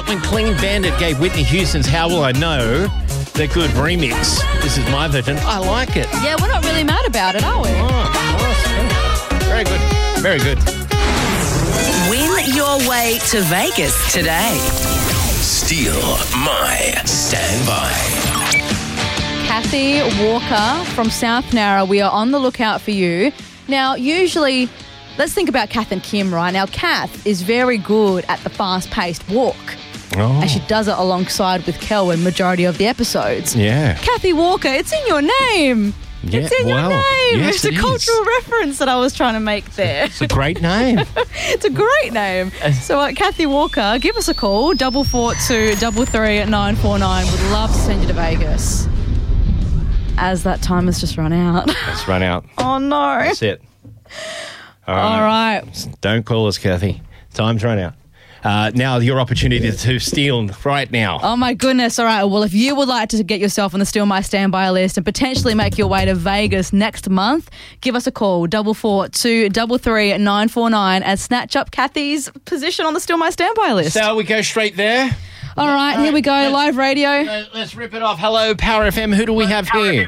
When Clean Bandit gave Whitney Houston's How Will I Know the good remix. This is my version. I like it. Yeah, we're not really mad about it, are we? Oh, nice. Very good. Very good. Win your way to Vegas today. Steal My Standby. Kathy Walker from South Nara, we are on the lookout for you. Now, usually, let's think about Kath and Kim right now. Kath is very good at the fast-paced walk. Oh. And she does it alongside with Kelwyn majority of the episodes. Yeah. Kathy Walker, it's in your name. Yeah, It's in your name. Yes, it's a it is. cultural reference that I was trying to make there. It's a great name. It's a great name. So, Kathy Walker, give us a call, 442 333 949. Would love to send you to Vegas. As that time has just run out. Let's run out. Oh, no. That's it. All right. Don't call us, Kathy. Time's run out. Now your opportunity to steal right now. Oh, my goodness. All right. Well, if you would like to get yourself on the Steal My Standby list and potentially make your way to Vegas next month, give us a call, 442 333 949 and snatch up Kathy's position on the Steal My Standby list. So we go straight there. All right. Here we go. Live radio. Let's rip it off. Hello, Power FM. Who do we have here?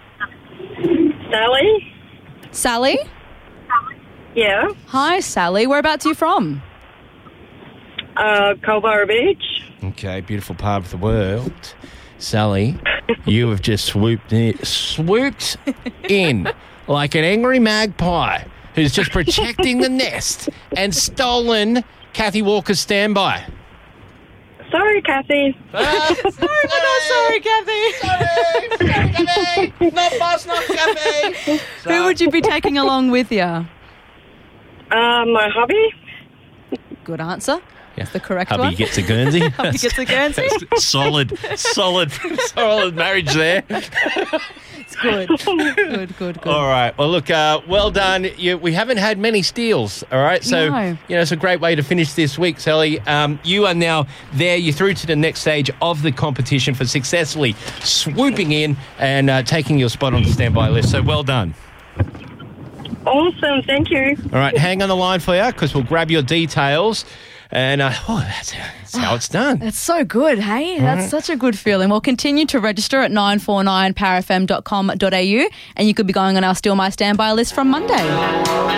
Sally? Sally? Yeah. Hi, Sally. Whereabouts are you from? Culborough Beach. Okay, beautiful part of the world. Sally, you have just swooped in like an angry magpie who's just protecting the nest and stolen Kathy Walker's standby. Sorry, Kathy. Sorry, but not sorry, Kathy. Sorry, Kathy. Not fast enough, Kathy. Who would you be taking along with you? My hubby. Good answer. Yeah. The correct Hubby one. gets a Guernsey. Hubby gets a Guernsey. solid marriage there. It's good. Good. All right. Well, look, well done. We haven't had many steals, all right? So, No. it's a great way to finish this week, Sally. You are now there. You're through to the next stage of the competition for successfully swooping in and taking your spot on the standby list. So, well done. Awesome. Thank you. All right, hang on the line for you because we'll grab your details. And that's how it's done. That's so good, hey? That's such a good feeling. We'll continue to register at 949powerfm.com.au and you could be going on our Steal My Standby list from Monday.